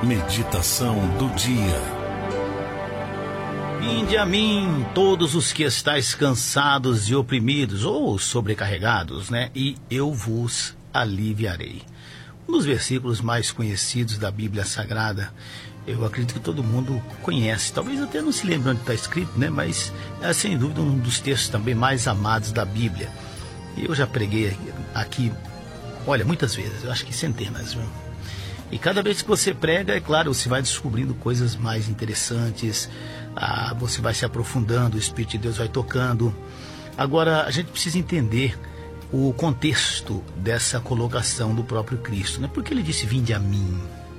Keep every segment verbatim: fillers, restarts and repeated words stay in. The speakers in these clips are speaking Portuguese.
Meditação do dia. Vinde a mim, todos os que estáis cansados e oprimidos, ou sobrecarregados, né? E eu vos aliviarei. Um dos versículos mais conhecidos da Bíblia Sagrada, eu acredito que todo mundo conhece. Talvez até não se lembre onde está escrito, né? Mas é sem dúvida um dos textos também mais amados da Bíblia. Eu já preguei aqui, olha, muitas vezes, eu acho que centenas, viu? E cada vez que você prega, é claro, você vai descobrindo coisas mais interessantes, ah, você vai se aprofundando, o Espírito de Deus vai tocando. Agora, a gente precisa entender o contexto dessa colocação do próprio Cristo, né? Porque ele disse, vinde a mim.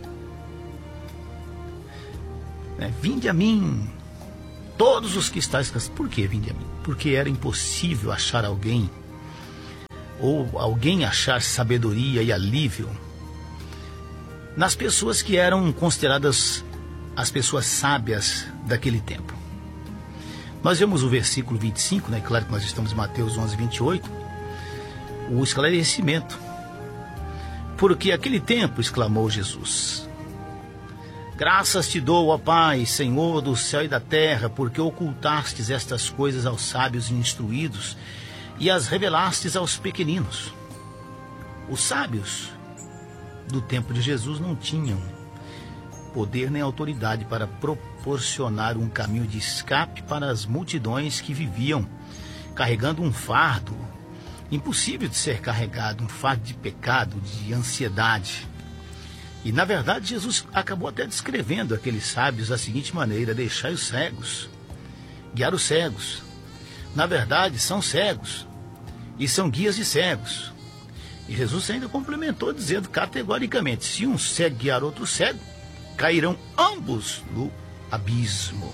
Né? Vinde a mim, todos os que estáis cansados. Por que vinde a mim? Porque era impossível achar alguém, ou alguém achar sabedoria e alívio nas pessoas que eram consideradas as pessoas sábias daquele tempo. Nós vemos o versículo vinte e cinco, né? Claro que nós estamos em Mateus onze, vinte e oito, o esclarecimento. Porque aquele tempo, exclamou Jesus, graças te dou, ó Pai, Senhor do céu e da terra, porque ocultastes estas coisas aos sábios e instruídos e as revelastes aos pequeninos. Os sábios do tempo de Jesus não tinham poder nem autoridade para proporcionar um caminho de escape para as multidões que viviam carregando um fardo impossível de ser carregado, um fardo de pecado, de ansiedade. E na verdade Jesus acabou até descrevendo aqueles sábios da seguinte maneira: deixai os cegos guiar os cegos. Na verdade são cegos e são guias de cegos. E Jesus ainda complementou dizendo categoricamente, se um cego guiar outro cego, cairão ambos no abismo.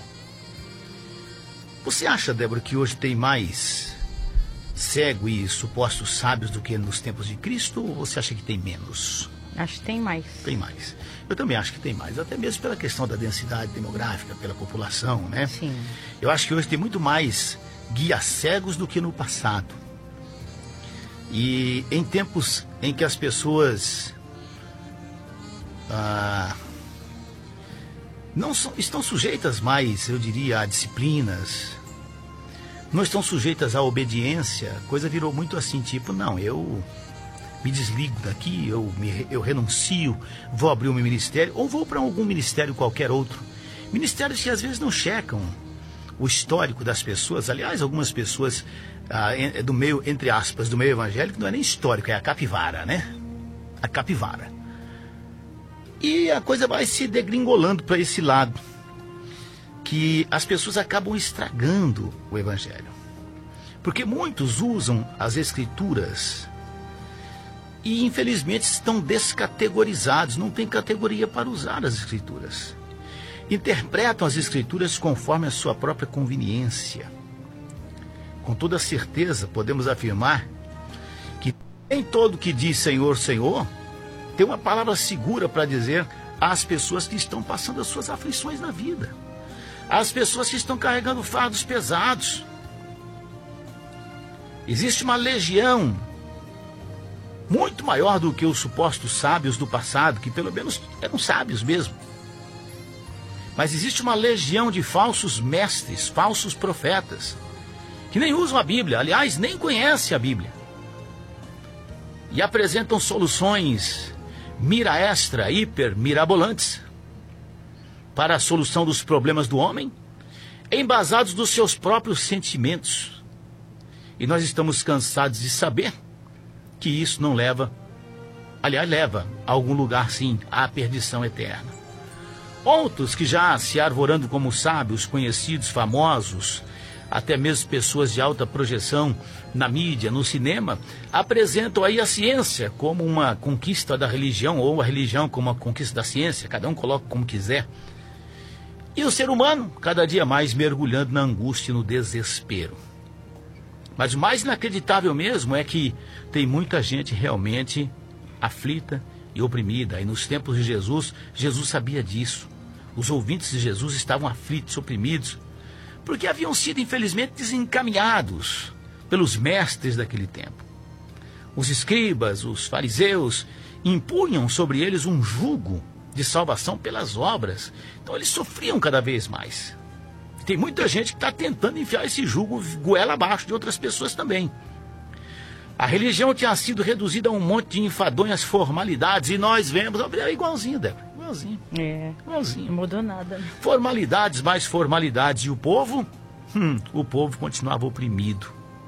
Você acha, Débora, que hoje tem mais cego e supostos sábios do que nos tempos de Cristo, ou você acha que tem menos? Acho que tem mais. Tem mais. Eu também acho que tem mais, até mesmo pela questão da densidade demográfica, pela população, né? Sim. Eu acho que hoje tem muito mais guias cegos do que no passado. E em tempos em que as pessoas ah, não são, estão sujeitas mais, eu diria, a disciplinas, não estão sujeitas à obediência, a coisa virou muito assim, tipo, não, eu me desligo daqui, eu, me, eu renuncio, vou abrir o meu ministério, ou vou para algum ministério qualquer outro. Ministérios que às vezes não checam o histórico das pessoas. Aliás, algumas pessoas ah, do meio, entre aspas, do meio evangélico, não é nem histórico, é a capivara, né? A capivara. E a coisa vai se degringolando para esse lado, que as pessoas acabam estragando o evangelho. Porque muitos usam as escrituras e infelizmente estão descategorizados, não tem categoria para usar as escrituras. Interpretam as escrituras conforme a sua própria conveniência. Com toda certeza podemos afirmar que nem todo que diz Senhor, Senhor tem uma palavra segura para dizer às pessoas que estão passando as suas aflições na vida, às pessoas que estão carregando fardos pesados. Existe uma legião muito maior do que os supostos sábios do passado, que pelo menos eram sábios mesmo. Mas existe uma legião de falsos mestres, falsos profetas, que nem usam a Bíblia, aliás, nem conhecem a Bíblia. E apresentam soluções mira extra, hiper, mirabolantes para a solução dos problemas do homem, embasados nos seus próprios sentimentos. E nós estamos cansados de saber que isso não leva, aliás, leva a algum lugar, sim, à perdição eterna. Outros que já se arvorando como sábios, conhecidos, famosos, até mesmo pessoas de alta projeção na mídia, no cinema, apresentam aí a ciência como uma conquista da religião, ou a religião como uma conquista da ciência, cada um coloca como quiser. E o ser humano, cada dia mais mergulhando na angústia e no desespero. Mas o mais inacreditável mesmo é que tem muita gente realmente aflita e oprimida. E nos tempos de Jesus, Jesus sabia disso. Os ouvintes de Jesus estavam aflitos, oprimidos, porque haviam sido, infelizmente, desencaminhados pelos mestres daquele tempo. Os escribas, os fariseus, impunham sobre eles um jugo de salvação pelas obras. Então eles sofriam cada vez mais. Tem muita gente que está tentando enfiar esse jugo goela abaixo de outras pessoas também. A religião tinha sido reduzida a um monte de enfadonhas formalidades e nós vemos, é igualzinho, Débora, igualzinho. É, igualzinho. não mudou nada. Formalidades mais formalidades. E o povo? Hum, o povo continuava oprimido.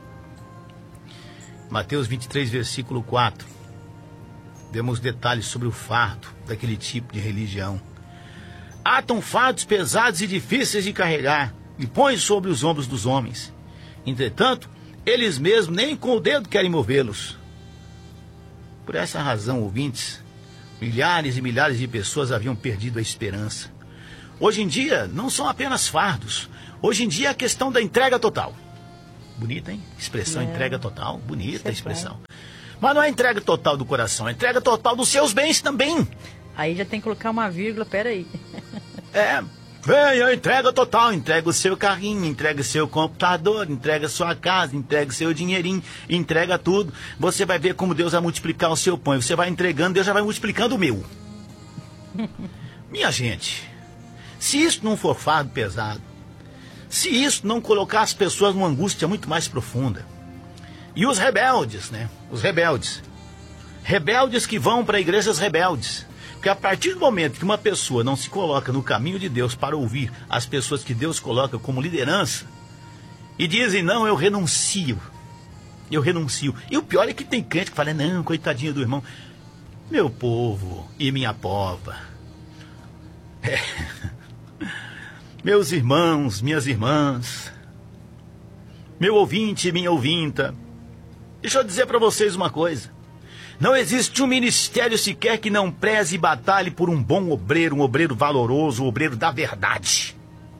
Mateus vinte e três, versículo quatro. Demos detalhes sobre o fardo daquele tipo de religião. Atam fardos pesados e difíceis de carregar e põem sobre os ombros dos homens. Entretanto, eles mesmos nem com o dedo querem movê-los. Por essa razão, ouvintes, milhares e milhares de pessoas haviam perdido a esperança. Hoje em dia, não são apenas fardos. Hoje em dia é a questão da entrega total. Bonita, hein? Expressão é. Entrega total. Bonita a expressão. Mas não é entrega total do coração, é entrega total dos seus bens também. Aí já tem que colocar uma vírgula, peraí. É, venha, entrega total, entrega o seu carrinho, entrega o seu computador, entrega a sua casa, entrega o seu dinheirinho, entrega tudo. Você vai ver como Deus vai multiplicar o seu pão. Você vai entregando, Deus já vai multiplicando o meu. Minha gente, se isso não for fardo pesado, se isso não colocar as pessoas numa angústia muito mais profunda, e os rebeldes, né? Os rebeldes. Rebeldes que vão para igrejas rebeldes. Porque a partir do momento que uma pessoa não se coloca no caminho de Deus para ouvir as pessoas que Deus coloca como liderança, e dizem, não, eu renuncio. Eu renuncio. E o pior é que tem crente que fala, não, coitadinho do irmão. Meu povo e minha pova. É. Meus irmãos, minhas irmãs. Meu ouvinte e minha ouvinta. Deixa eu dizer para vocês uma coisa. Não existe um ministério sequer que não preze e batalhe por um bom obreiro, um obreiro valoroso, um obreiro da verdade.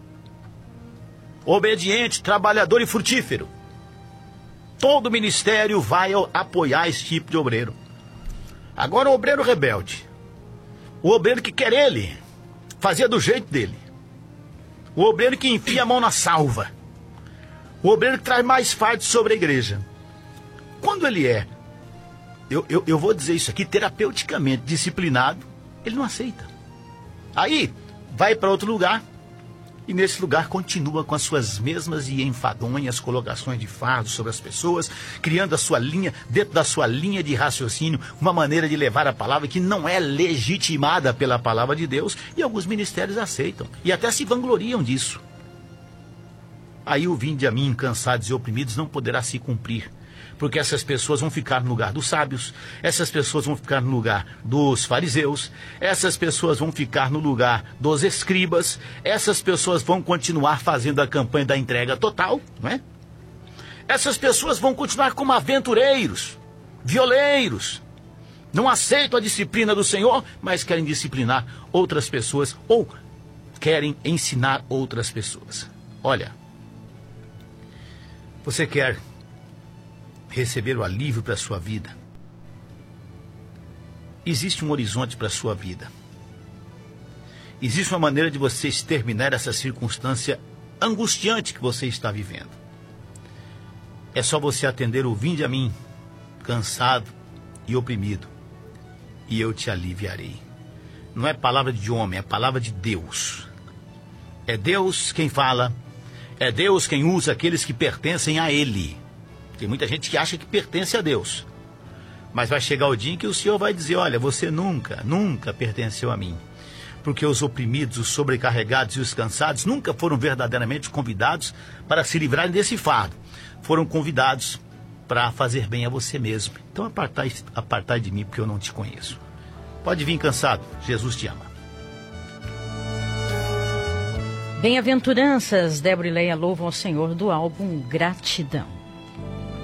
Obediente, trabalhador e frutífero. Todo ministério vai apoiar esse tipo de obreiro. Agora o obreiro rebelde. O obreiro que quer ele fazer do jeito dele. O obreiro que enfia a mão na salva. O obreiro que traz mais fardo sobre a igreja. Quando ele é, eu, eu, eu vou dizer isso aqui, terapeuticamente disciplinado, ele não aceita. Aí, vai para outro lugar, e nesse lugar continua com as suas mesmas e enfadonhas colocações de fardo sobre as pessoas, criando a sua linha, dentro da sua linha de raciocínio, uma maneira de levar a palavra que não é legitimada pela palavra de Deus, e alguns ministérios aceitam, e até se vangloriam disso. Aí o vinde a mim, cansados e oprimidos, não poderá se cumprir. Porque essas pessoas vão ficar no lugar dos sábios, essas pessoas vão ficar no lugar dos fariseus, essas pessoas vão ficar no lugar dos escribas, essas pessoas vão continuar fazendo a campanha da entrega total, não é? Essas pessoas vão continuar como aventureiros, violeiros, não aceitam a disciplina do Senhor, mas querem disciplinar outras pessoas ou querem ensinar outras pessoas. Olha, você quer receber o alívio para a sua vida? Existe um horizonte para a sua vida. Existe uma maneira de você exterminar essa circunstância angustiante que você está vivendo. É só você atender o vinde a mim, cansado e oprimido, e eu te aliviarei. Não é palavra de homem, é palavra de Deus. É Deus quem fala, é Deus quem usa aqueles que pertencem a Ele. Tem muita gente que acha que pertence a Deus. Mas vai chegar o dia em que o Senhor vai dizer, olha, você nunca, nunca pertenceu a mim. Porque os oprimidos, os sobrecarregados e os cansados nunca foram verdadeiramente convidados para se livrarem desse fardo. Foram convidados para fazer bem a você mesmo. Então apartai, apartai de mim, porque eu não te conheço. Pode vir cansado, Jesus te ama. Bem-aventuranças, Débora e Leia louvam ao Senhor do álbum Gratidão.